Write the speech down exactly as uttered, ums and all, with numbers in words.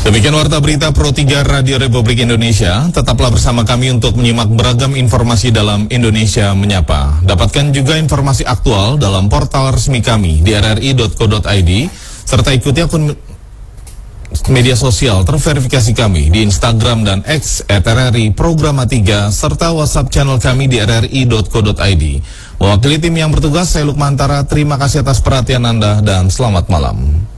Demikian warta berita Pro tiga Radio Republik Indonesia. Tetaplah bersama kami untuk menyimak beragam informasi dalam Indonesia Menyapa. Dapatkan juga informasi aktual dalam portal resmi kami di r r i dot co dot i d, serta ikuti akun media sosial terverifikasi kami di Instagram dan X at R R I Programa tiga, serta WhatsApp channel kami di r r i dot co dot i d. Mewakili tim yang bertugas, saya Lukmantara. Terima kasih atas perhatian Anda dan selamat malam.